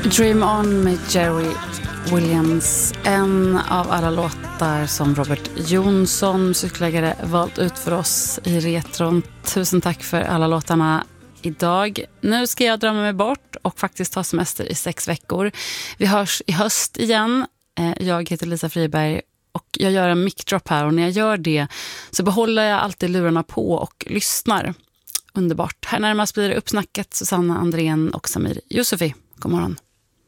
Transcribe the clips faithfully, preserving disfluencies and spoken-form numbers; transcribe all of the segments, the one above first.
Dream On med Jerry Williams. En av alla låtar som Robert Jonsson, musikläggare, valt ut för oss i Retron. Tusen tack för alla låtarna idag. Nu ska jag drömma mig bort och faktiskt ta semester i sex veckor. Vi hörs i höst igen. Jag heter Lisa Friberg och jag gör en mic-drop här, och när jag gör det så behåller jag alltid lurarna på och lyssnar. Underbart. Här närmast blir det uppsnacket Susanna Andrén och Samir Yusufi. God morgon.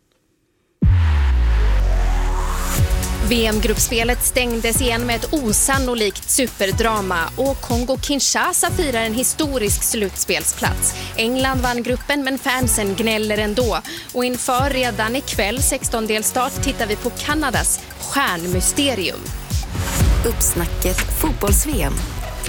V M-gruppspelet stängdes igen med ett osannolikt superdrama och Kongo-Kinshasa firar en historisk slutspelsplats. England vann gruppen men fansen gnäller ändå. Och inför redan ikväll sextondelstart tittar vi på Kanadas stjärnmysterium. Uppsnacket fotbolls-V M.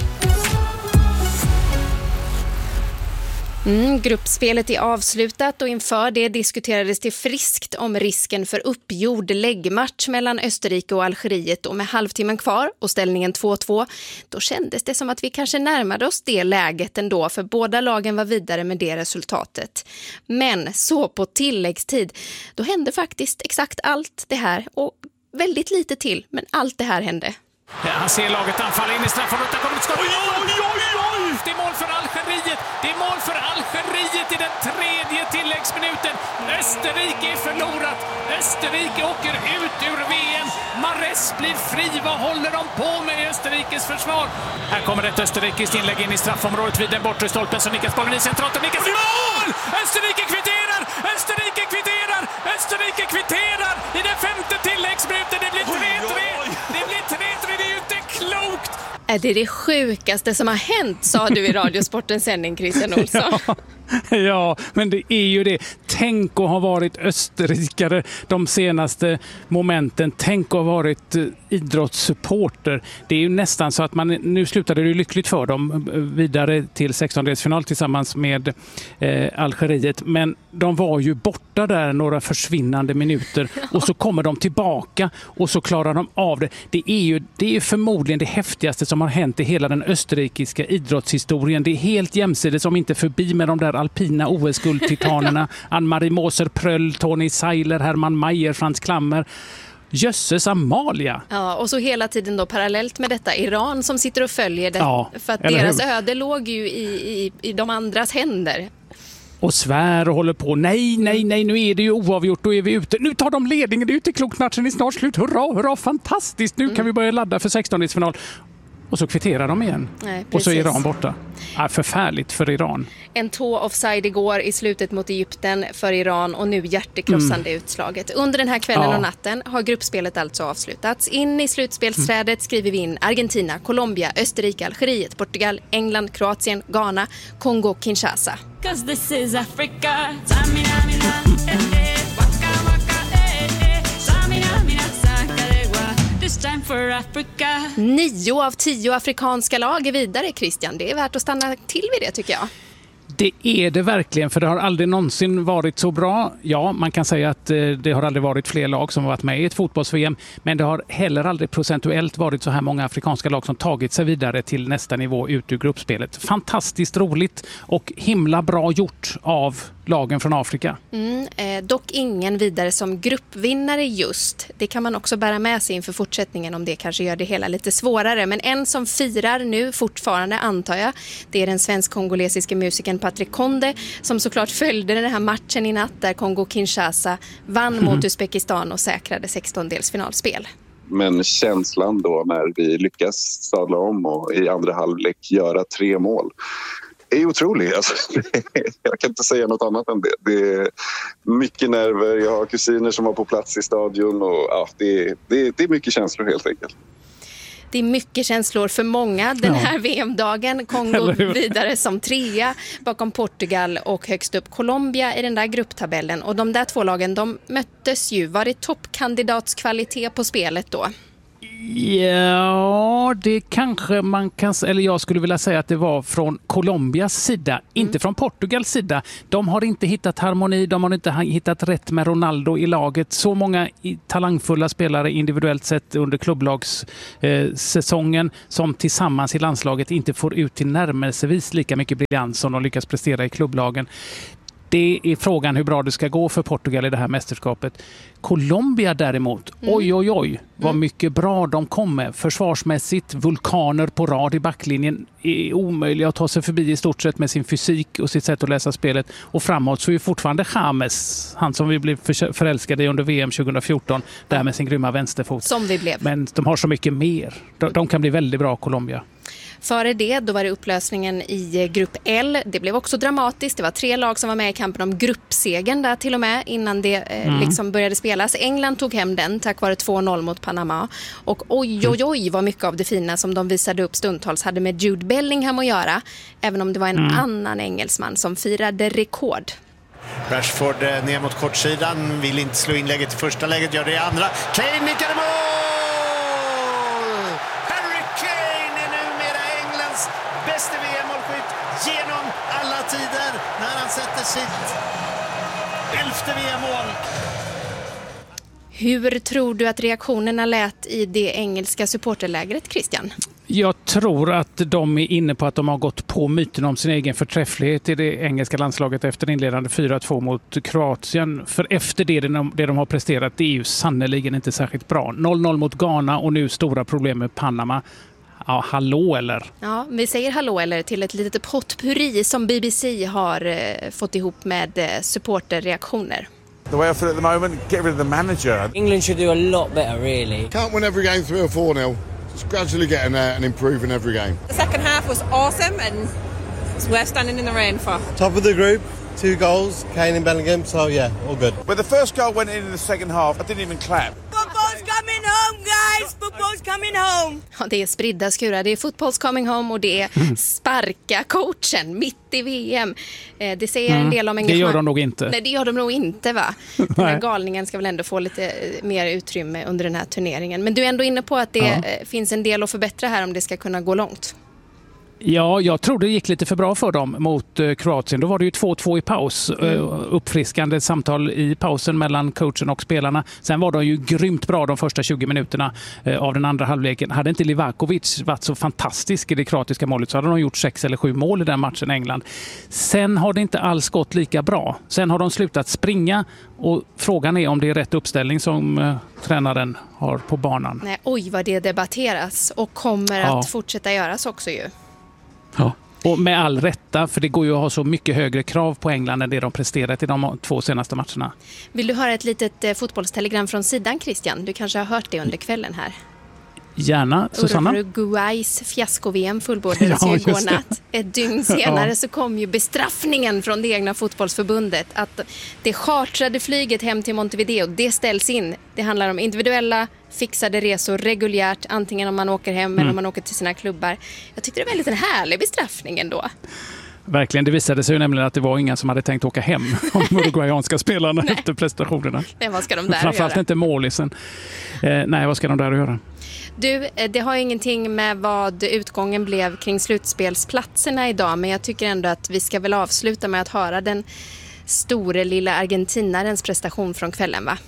Mm, gruppspelet är avslutat och inför det diskuterades det friskt om risken för uppgjord läggmatch mellan Österrike och Algeriet, och med halvtimmen kvar och ställningen två två då kändes det som att vi kanske närmade oss det läget ändå, för båda lagen var vidare med det resultatet. Men så på tilläggstid, då hände faktiskt exakt allt det här och väldigt lite till, men allt det här hände. Ja, han ser laget anfalla in i straffområdet. Där kommer ett skott. Oj, oj, oj, oj! Det är mål för Algeriet. Det är mål för Algeriet i den tredje tilläggsminuten. Österrike är förlorat. Österrike åker ut ur V M. Mahrez blir fri. Vad håller de på med i Österrikes försvar? Här kommer ett österrikiskt inlägg in i straffområdet vid den bortre stolpen. Så nickas bollen i centralt och nickas i mål! Österrike kvitterar! Österrike kvitterar! Österrike kvitterar i den femte tilläggsminuten. Det blir tre tre. Det blir tre tre. Det är ju inte klokt! Är det det sjukaste som har hänt, sa du i Radiosportens sändning, Christian Olsson? Ja. Ja, men det är ju det. Tänk att ha varit österrikare de senaste momenten. Tänk att ha varit idrottssupporter. Det är ju nästan så att man, nu slutade det ju lyckligt för dem vidare till sextondelsfinal tillsammans med eh, Algeriet. Men de var ju borta där några försvinnande minuter och så kommer de tillbaka och så klarar de av det. Det är ju det är förmodligen det häftigaste som har hänt i hela den österrikiska idrottshistorien. Det är helt jämsides, om inte förbi, med de där alpina O S-guldtitanerna Ann-Marie Moser, Pröll, Tony Seiler, Hermann Mayer, Frans Klammer. Jösses Amalia. Ja, och så hela tiden då parallellt med detta Iran som sitter och följer det, ja, för att deras öde låg ju i, i, i de andras händer. Och svär och håller på. Nej, nej, nej, nu är det ju oavgjort, då är vi ute. Nu tar de ledningen, det är ute klokt, matchen är snart slut. Hurra, hurra, fantastiskt. Nu mm. kan vi börja ladda för sextondelsfinal. Och så kvitterar de igen. Nej, och så är Iran borta. Ja, förfärligt för Iran. En tå offside igår i slutet mot Egypten för Iran och nu hjärtekrossande mm. utslaget. Under den här kvällen ja. och natten har gruppspelet alltså avslutats. In i slutspelsträdet mm. skriver vi in Argentina, Colombia, Österrike, Algeriet, Portugal, England, Kroatien, Ghana, Kongo, Kinshasa. Cause this is Africa. Time for Africa. Nio av tio afrikanska lag är vidare, Christian. Det är värt att stanna till vid det, tycker jag. Det är det verkligen, för det har aldrig någonsin varit så bra. Ja, man kan säga att det har aldrig varit fler lag som har varit med i ett fotbolls-V M, men det har heller aldrig procentuellt varit så här många afrikanska lag som tagit sig vidare till nästa nivå ut ur gruppspelet. Fantastiskt roligt och himla bra gjort av lagen från Afrika. Mm, eh, dock ingen vidare som gruppvinnare just. Det kan man också bära med sig inför fortsättningen, om det kanske gör det hela lite svårare. Men en som firar nu fortfarande, antar jag, det är den svensk-kongolesiska musikern Patrick Konde, som såklart följde den här matchen i natt där Kongo-Kinshasa vann mm. mot Uzbekistan och säkrade sextondelsfinalspel. Men känslan då när vi lyckas sadla om och i andra halvlek göra tre mål är otrolig. Alltså, jag kan inte säga något annat än det. Det är mycket nerver. Jag har kusiner som var på plats i stadion och ja, det, är, det, är, det är mycket känslor helt enkelt. Det är mycket känslor för många den här ja. V M-dagen. Kongo vidare som trea bakom Portugal och högst upp Colombia i den där grupptabellen. Och de där två lagen, de möttes ju. Var det toppkandidatskvalitet på spelet då? Ja, det kanske man kan, eller jag skulle vilja säga att det var från Colombias sida, mm. inte från Portugals sida. De har inte hittat harmoni, de har inte hittat rätt med Ronaldo i laget. Så många talangfulla spelare individuellt sett under klubblagssäsongen eh, som tillsammans i landslaget inte får ut till närmelsevis lika mycket briljans som de lyckas prestera i klubblagen. Det är frågan hur bra det ska gå för Portugal i det här mästerskapet. Colombia däremot, mm. oj oj oj, vad mycket bra de kom med. Försvarsmässigt, vulkaner på rad i backlinjen är omöjliga att ta sig förbi i stort sett med sin fysik och sitt sätt att läsa spelet. Och framåt så är fortfarande James, han som vi blev förälskade i under V M tjugo fjorton, där med sin grymma vänsterfot. Som vi blev. Men de har så mycket mer. De, de kan bli väldigt bra, Colombia. Före det, då var det upplösningen i grupp L. Det blev också dramatiskt. Det var tre lag som var med i kampen om gruppsegen där till och med innan det eh, mm. liksom började spelas. England tog hem den tack vare två noll mot Panama. Och oj, oj, oj vad mycket av det fina som de visade upp stundtals hade med Jude Bellingham att göra. Även om det var en mm. annan engelsman som firade rekord. Rashford ner mot kortsidan. Vill inte slå inlägget i första läget, gör det i andra. Kane nickade mål! Bäste V M-målskytt genom alla tider när han sätter sitt elfte V M-mål. Hur tror du att reaktionerna lät i det engelska supporterlägret, Christian? Jag tror att de är inne på att de har gått på myten om sin egen förträfflighet i det engelska landslaget efter inledande fyra två mot Kroatien. För efter det de, det de har presterat, det är ju sannoliken inte särskilt bra. noll noll mot Ghana och nu stora problem med Panama. Ja, hallå eller? Ja, vi säger hallå eller till ett litet potpurri som B B C har eh, fått ihop med eh, supporterreaktioner. The way I feel at the moment, get rid of the manager. England should do a lot better, really. Can't win every game three or four nil. Just gradually getting there and improving every game. The second half was awesome and it's worth standing in the rain for. Top of the group, two goals, Kane and Bellingham, so yeah, all good. When the first goal went in in the second half, I didn't even clap. Football's coming home, guys! Football's coming home! Ja, det är spridda skurar. Det är football's coming home och det är sparka coachen mitt i V M. Det säger en del om engagemang. Det gör de nog inte. Nej, det gör de nog inte, va? Den här galningen ska väl ändå få lite mer utrymme under den här turneringen. Men du är ändå inne på att det ja. finns en del att förbättra här om det ska kunna gå långt. Ja, jag tror det gick lite för bra för dem mot uh, Kroatien. Då var det ju två två i paus. Mm. Uh, uppfriskande samtal i pausen mellan coachen och spelarna. Sen var de ju grymt bra de första tjugo minuterna uh, av den andra halvleken. Hade inte Livakovic varit så fantastisk i det kroatiska målet så hade de gjort sex eller sju mål i den matchen i England. Sen har det inte alls gått lika bra. Sen har de slutat springa och frågan är om det är rätt uppställning som uh, tränaren har på banan. Nej, oj vad det debatteras och kommer ja. att fortsätta göras också ju. Ja. Och med all rätta, för det går ju att ha så mycket högre krav på England än det de presterat i de två senaste matcherna. Vill du höra ett litet eh, fotbollstelegram från sidan, Christian? Du kanske har hört det under kvällen här. Gärna, Susanna. Uruguays fiasko-V M fullbordades ja, ju igår natt. Ett dygn senare ja. så kom ju bestraffningen från det egna fotbollsförbundet att det chartrade flyget hem till Montevideo, det ställs in. Det handlar om individuella fixade resor reguljärt, antingen om man åker hem mm. eller om man åker till sina klubbar. Jag tyckte det var en liten härlig bestraffning ändå. Verkligen, det visade sig ju nämligen att det var ingen som hade tänkt åka hem om uruguayanska spelarna efter prestationerna. Nej, vad ska de där Framförallt göra? inte målisen. Eh, nej, vad ska de där göra? Du, det har ju ingenting med vad utgången blev kring slutspelsplatserna idag, men jag tycker ändå att vi ska väl avsluta med att höra den store lilla argentinarens prestation från kvällen, va?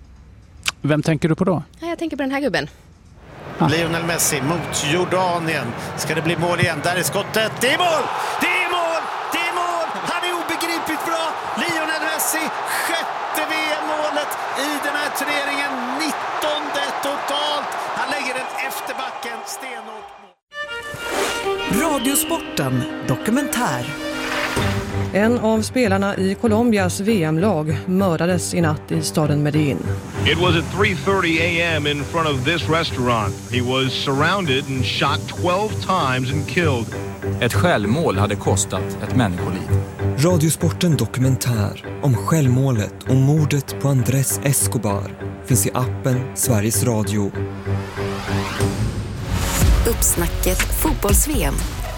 Vem tänker du på då? Ja, jag tänker på den här gubben. Ah. Lionel Messi mot Jordanien. Ska det bli mål igen? Där är skottet. Det är mål! Det är mål! Det är mål! Han är obegripligt bra. Lionel Messi, sjätte V M-målet i den här turneringen. nittonde totalt. Han lägger den efter backen stenhårt. Radiosporten dokumentär. En av spelarna i Colombias V M-lag mördades i natt i staden Medellin. It was at three thirty a m in front of this restaurant. He was surrounded and shot twelve times and killed. Ett självmål hade kostat ett människoliv. Radiosporten dokumentär om självmålet och mordet på Andrés Escobar finns i appen Sveriges Radio. Uppsnacket fotbolls-V M.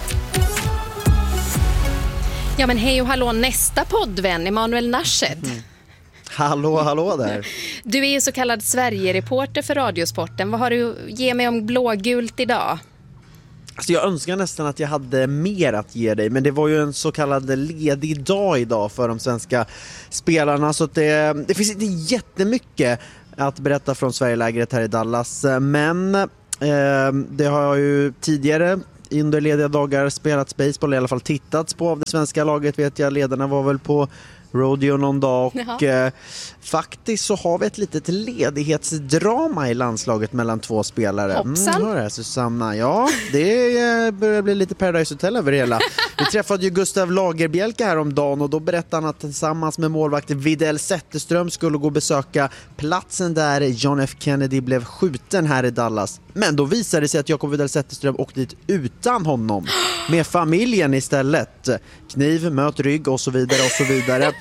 Ja, men hej och hallå, nästa poddvän, Emanuel Naschet. Mm. Hallå, hallå där. Du är ju så kallad Sverige-reporter för Radiosporten. Vad har du att ge mig om blågult idag? Alltså jag önskar nästan att jag hade mer att ge dig, men det var ju en så kallad ledig dag idag för de svenska spelarna, så att det, det finns inte jättemycket att berätta från Sverigelägret här i Dallas, men eh, det har ju tidigare under lediga dagar spelats baseball, i alla fall tittats på av det svenska laget, vet jag. Ledarna var väl på rodeo någon dag och Ja. eh, faktiskt så har vi ett litet ledighetsdrama i landslaget mellan två spelare. Hoppsan. Mm, hör det, Susanna. Ja, det eh, börjar bli lite Paradise Hotel över det hela. Vi träffade ju Gustav Lagerbielke här om dagen och då berättade han att tillsammans med målvakt Widell Zetterström skulle gå och besöka platsen där John F. Kennedy blev skjuten här i Dallas. Men då visade det sig att Jakob Widell Zetterström åkte dit utan honom, med familjen istället. Kniv, möt rygg och så vidare och så vidare.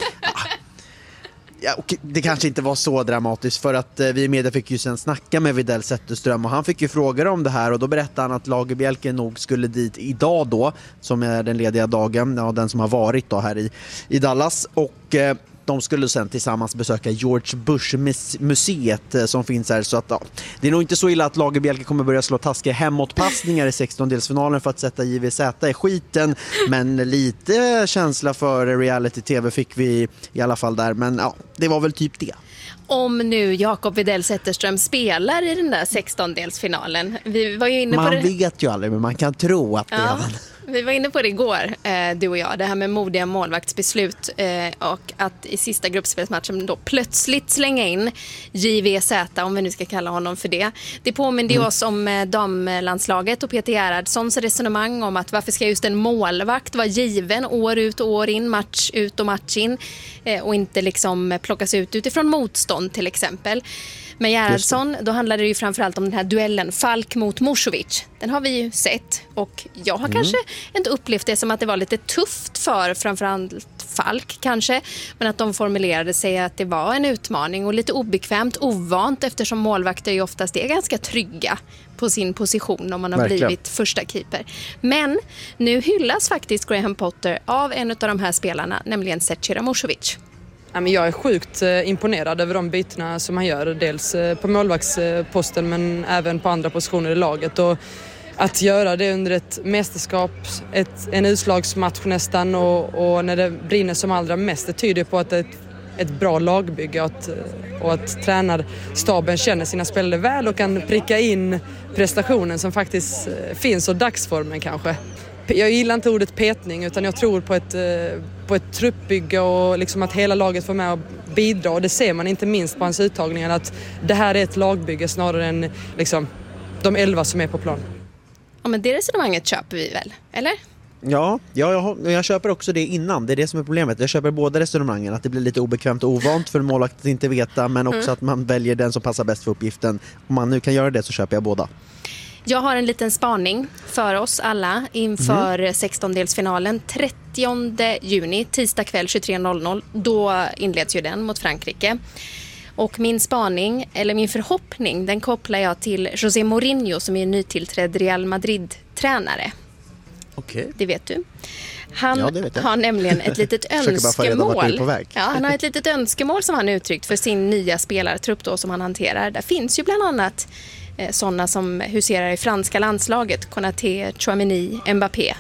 Ja, och det kanske inte var så dramatiskt för att eh, vi i media fick ju sen snacka med Widell Zetterström och han fick ju frågor om det här och då berättade han att Lagerbielke nog skulle dit idag då, som är den lediga dagen, ja, den som har varit då här i, i Dallas och eh, de skulle sen tillsammans besöka George Bush-museet eh, som finns här så att ja, det är nog inte så illa att Lagerbielke kommer börja slå taskiga hemåtpassningar i sextondelsfinalen för att sätta J V Z i skiten, men lite känsla för reality-tv fick vi i alla fall där, men ja, det var väl typ det. Om nu Jakob Widell Zetterström spelar i den där sextondelsfinalen. Vi var ju inne på man det. vet ju aldrig, men man kan tro att det Ja. är han. Vi var inne på det igår, eh, du och jag, det här med modiga målvaktsbeslut eh, och att i sista gruppspelsmatchen då plötsligt slänga in J V Z, om vi nu ska kalla honom för det. Det påminner mm. oss om eh, damlandslaget och Peter Gerhardssons resonemang om att varför ska just en målvakt vara given år ut och år in, match ut och match in eh, och inte liksom plockas ut utifrån motstånd till exempel. Med Gerhardsson, då handlade det ju framförallt om den här duellen Falk mot Musovic. Den har vi ju sett och jag har mm. kanske inte upplevt det som att det var lite tufft för framförallt Falk kanske. Men att de formulerade sig att det var en utmaning och lite obekvämt, ovant eftersom målvakter ju oftast är ganska trygga på sin position om man har Verkligen. blivit första keeper. Men nu hyllas faktiskt Graham Potter av en av de här spelarna, nämligen Zecira Musovic. Jag är sjukt imponerad över de bitarna som han gör, dels på målvaktsposten men även på andra positioner i laget. Och att göra det under ett mästerskap, ett, en utslagsmatch nästan och, och när det brinner som allra mest, det tyder på att det är ett, ett bra lagbygge och att, och att tränarstaben känner sina spelare väl och kan pricka in prestationen som faktiskt finns och dagsformen kanske. Jag gillar inte ordet petning utan jag tror på ett, på ett truppbygge och liksom att hela laget får med och bidra. Och det ser man inte minst på hans uttagningar att det här är ett lagbygge snarare än liksom, de elva som är på plan. Ja, men det resonemanget köper vi väl, eller? Ja, ja jag, jag köper också det innan. Det är det som är problemet. Jag köper båda resonemangen. Att det blir lite obekvämt och ovant för målvakt att inte veta. Men också mm. att man väljer den som passar bäst för uppgiften. Om man nu kan göra det så köper jag båda. Jag har en liten spaning för oss alla inför mm. sextondelsfinalen. trettionde juni, tisdag kväll tjugotre noll noll. Då inleds ju den mot Frankrike. Och min spaning, eller min förhoppning, den kopplar jag till José Mourinho som är nytillträdd Real Madrid-tränare. Okej. Okay. Det vet du. Han ja, det vet jag. har nämligen ett litet önskemål. På väg. Ja, han har ett litet önskemål som han uttryckt för sin nya spelartrupp då, som han hanterar. Där finns ju bland annat eh, sådana som huserar i franska landslaget. Konaté, Tchouaméni, Mbappé.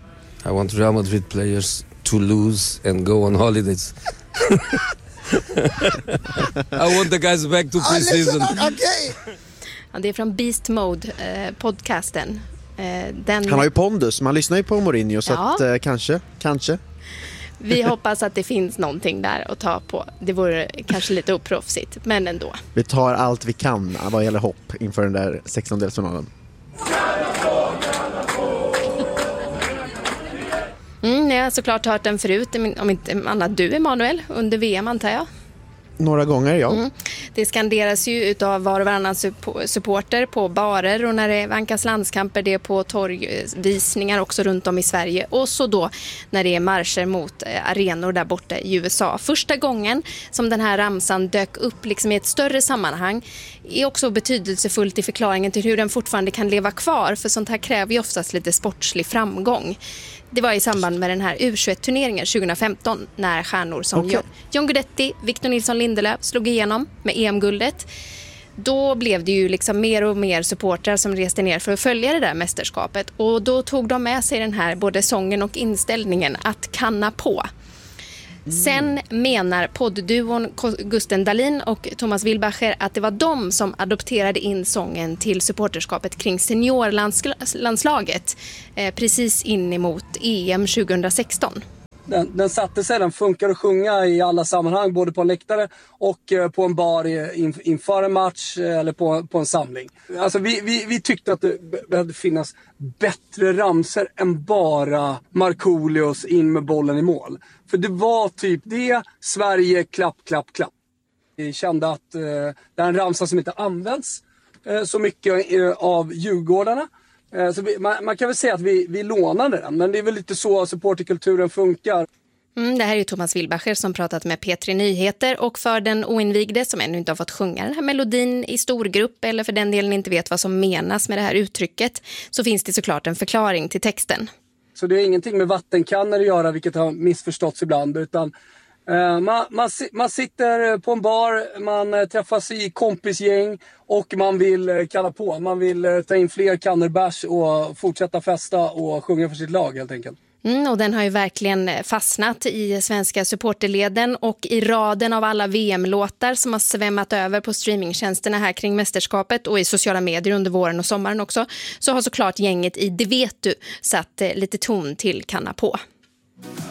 I want Real Madrid players to lose and go on holidays. I want the guys back to pre-season. Okay. Ja, det är från Beast Mode, eh, podcasten. Eh, den... Han har ju pondus, man lyssnar ju på Mourinho så ja. att eh, kanske, kanske. Vi hoppas att det finns någonting där att ta på. Det vore kanske lite oproffsigt, men ändå. Vi tar allt vi kan vad gäller hopp inför den där sextondelsfinalen. Mm, jag har såklart hört den förut, om inte annat du Emanuel, under V M antar jag. Några gånger, ja. Mm. Det skanderas ju utav var och varannan supporter på barer och när det vankas landskamper, det är på torgvisningar också runt om i Sverige. Och så då när det är marscher mot arenor där borta i U S A. Första gången som den här ramsan dök upp liksom i ett större sammanhang är också betydelsefullt i förklaringen till hur den fortfarande kan leva kvar. För sånt här kräver ju oftast lite sportslig framgång. Det var i samband med den här U tjugoett-turneringen tjugohundrafemton när stjärnor som okay. John Guidetti, Victor Nilsson Lindelöf slog igenom med E M-guldet. Då blev det ju liksom mer och mer supportrar som reste ner för att följa det där mästerskapet. Och då tog de med sig den här både sången och inställningen att kanna på. Mm. Sen menar poddduon Gusten Dahlin och Thomas Wilbacher att det var de som adopterade in sången till supporterskapet kring seniorlandslaget eh, precis in emot E M tjugohundrasexton. Den, den satte sig, den funkar att sjunga i alla sammanhang, både på en läktare och eh, på en bar in, inför en match eh, eller på, på en samling. Alltså vi, vi, vi tyckte att det behövde finnas bättre ramser än bara Markoolios in med bollen i mål. För det var typ det, Sverige, klapp, klapp, klapp. Vi kände att eh, det är en ramsa som inte används eh, så mycket eh, av djurgårdarna. Eh, så vi, man, man kan väl säga att vi, vi lånade den, men det är väl lite så supporterkulturen funkar. Mm, det här är ju Thomas Wilbacher som pratat med P tre Nyheter, och för den oinvigde som ännu inte har fått sjunga den här melodin i storgrupp eller för den delen inte vet vad som menas med det här uttrycket, så finns det såklart en förklaring till texten. Så det är ingenting med vattenkannor att göra, vilket har missförståtts ibland, utan Uh, man, man, man sitter på en bar, man uh, träffas i kompisgäng och man vill uh, kalla på. Man vill uh, ta in fler kannor bärs och fortsätta festa och sjunga för sitt lag helt enkelt. Mm, och den har ju verkligen fastnat i svenska supporterleden, och i raden av alla V M-låtar som har svämmat över på streamingtjänsterna här kring mästerskapet och i sociala medier under våren och sommaren också, så har såklart gänget i Det vet du satt uh, lite ton till Kanna på.